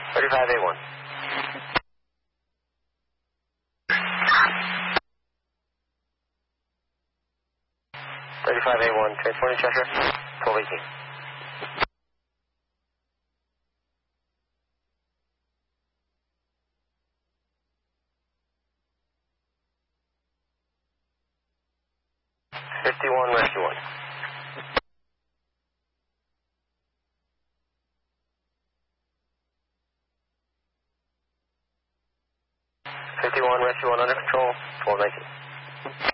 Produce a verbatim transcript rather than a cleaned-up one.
thirty-five A one. thirty-five A one, transporting Cheshire, twelve eighteen. fifty-one, rescue one. fifty-one, rescue one under control, twelve nineteen.